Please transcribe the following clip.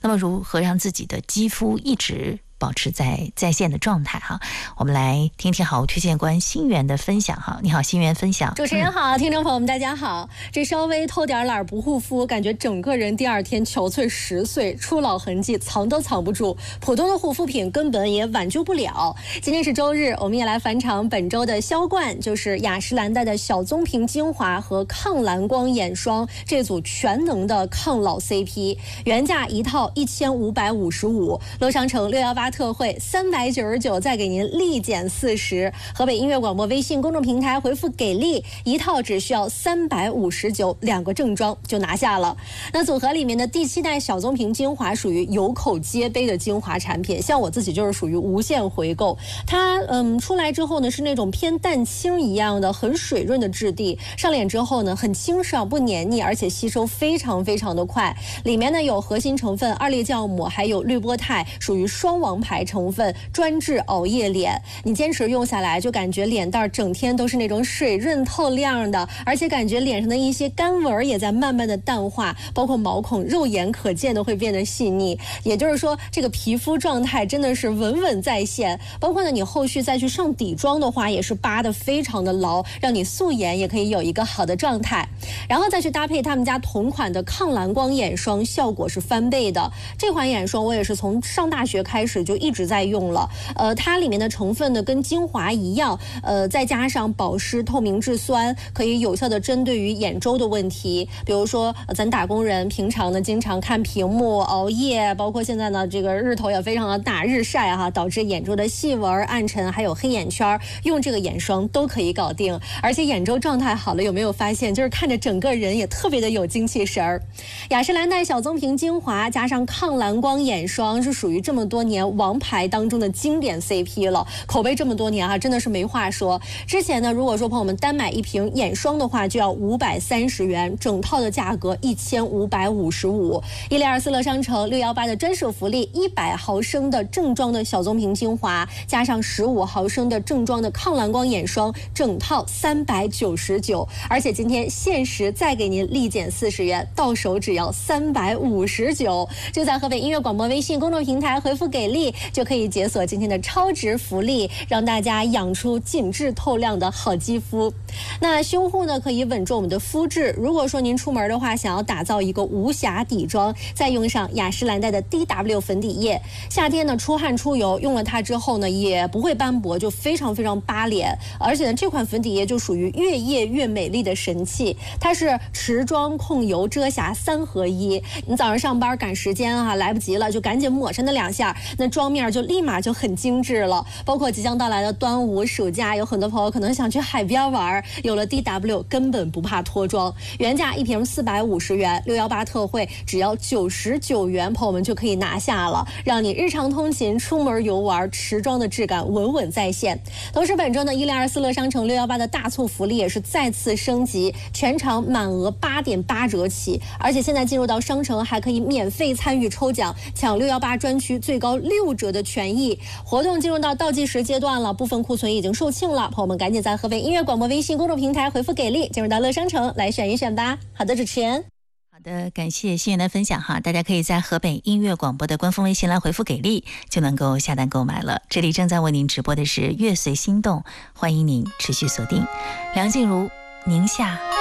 那么如何让自己的肌肤一直保持在线的状态哈？我们来听听好物推荐官心源的分享哈。你好，心源分享。 主持人好，听众朋友们大家好。这稍微透点懒不护肤，感觉整个人第二天憔悴10岁，初老痕迹藏都藏不住，普通的护肤品根本也挽救不了。今天是周日，我们也来返场本周的销冠，就是雅诗兰黛的小棕瓶精华和抗蓝光眼霜这组全能的抗老 CP， 原价一套1555，乐商城618特惠399，再给您立减40。河北音乐广播微信公众平台回复给力，一套只需要359，两个正装就拿下了。那组合里面的第7代小棕瓶精华属于有口皆碑的精华产品，像我自己就是属于无限回购。它出来之后呢，是那种偏淡青一样的很水润的质地，上脸之后呢很清爽不黏腻，而且吸收非常的快。里面呢有核心成分2裂酵母，还有滤波肽，属于双王牌成分，专治熬夜脸。你坚持用下来，就感觉脸蛋整天都是那种水润透亮的，而且感觉脸上的一些干纹也在慢慢的淡化，包括毛孔肉眼可见的会变得细腻。也就是说，这个皮肤状态真的是稳稳在线。包括呢，你后续再去上底妆的话，也是扒得非常的牢，让你素颜也可以有一个好的状态。然后再去搭配他们家同款的抗蓝光眼霜，效果是翻倍的。这款眼霜我也是从上大学开始就一直在用了。它里面的成分呢跟精华一样，再加上保湿透明质酸，可以有效的针对于眼周的问题。比如说咱打工人平常呢经常看屏幕熬夜，包括现在呢这个日头也非常的大，日晒哈，导致眼周的细纹暗沉还有黑眼圈，用这个眼霜都可以搞定。而且眼周状态好了，有没有发现就是看着整个人也特别的有精气神儿。雅诗兰黛小棕瓶精华加上抗蓝光眼霜是属于这么多年王牌当中的经典 CP 了，口碑这么多年啊，真的是没话说。之前呢，如果说朋友们单买一瓶眼霜的话，就要530元，整套的价格1555。124乐商城618的专属福利，100毫升的正装的小棕瓶精华，加上15毫升的正装的抗蓝光眼霜，整套399。而且今天限时再给您立减40元，到手只要359。就在河北音乐广播微信公众平台回复给力，就可以解锁今天的超值福利，让大家养出紧致透亮的好肌肤。那修护呢，可以稳住我们的肤质。如果说您出门的话，想要打造一个无瑕底妆，再用上雅诗兰黛的 DW 粉底液，夏天呢出汗出油，用了它之后呢，也不会斑驳，就非常扒脸。而且呢，这款粉底液就属于越液越美丽的神器，它是持妆控油遮瑕3合1。你早上上班赶时间啊，来不及了就赶紧抹上那2下，那妆面就立马就很精致了。包括即将到来的端午暑假，有很多朋友可能想去海边玩，有了 DW 根本不怕脱妆。原价一瓶450元，618特惠只要99元，朋友们就可以拿下了，让你日常通勤、出门游玩，持妆的质感稳稳在线。同时本周呢，124乐商城618的大促福利也是再次升级，全场满额8.8折起，而且现在进入到商城还可以免费参与抽奖，抢618专区最高6折的权益。活动进入到倒计时阶段了，部分库存已经售罄了，朋友们赶紧在河北音乐广播微信公众平台回复给力，进入到乐商城来选一选吧。好的，主持人。 好的，感谢心源的分享哈，大家可以在河北音乐广播的官方微信来回复给力，就能够下单购买了。这里正在为您直播的是乐随心动，欢迎您持续锁定。梁静茹，宁夏。